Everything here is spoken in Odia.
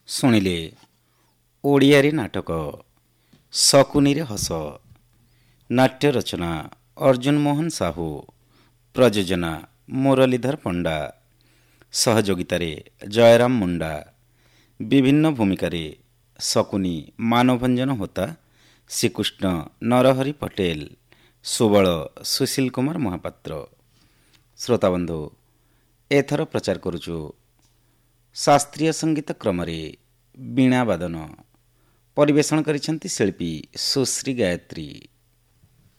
ଶୁଣିଲେ ଓଡ଼ିଆରେ ନାଟକ ଶକୁନିରେ ହସ। ନାଟ୍ୟ ରଚନା ଅର୍ଜୁନ ମୋହନ ସାହୁ, ପ୍ରଯୋଜନା ମୁରଲୀଧର ପଣ୍ଡା, ସହଯୋଗିତାରେ ଜୟରାମ ମୁଣ୍ଡା। ବିଭିନ୍ନ ଭୂମିକାରେ ଶକୁନି ମାନଭଞ୍ଜନ ହୋତା, ଶ୍ରୀକୃଷ୍ଣ ନରହରି ପଟେଲ, ସୁବଳ ସୁଶୀଲ କୁମାର ମହାପାତ୍ର। ଶ୍ରୋତାବନ୍ଧୁ, ଏଥର ପ୍ରଚାର କରୁଛୁ ଶାସ୍ତ୍ରୀୟ ସଙ୍ଗୀତ କ୍ରମରେ ବୀଣାବାଦନ। ପରିବେଷଣ କରିଛନ୍ତି ଶିଳ୍ପୀ ସୁଶ୍ରୀ ଗାୟତ୍ରୀ।